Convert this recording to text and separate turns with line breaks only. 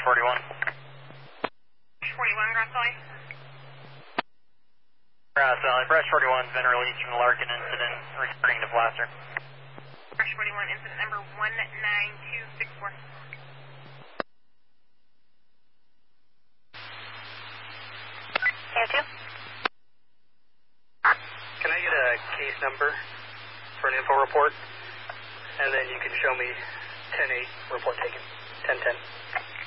41.
41, Grass Valley.
Grass Valley, Brush 41's been released from the Larkin incident, returning to Placer.
Brush 41, incident number 19264.
Air 2.
Can I get a case number for an info report? And then you can show me 10-8 report taken. 10-10.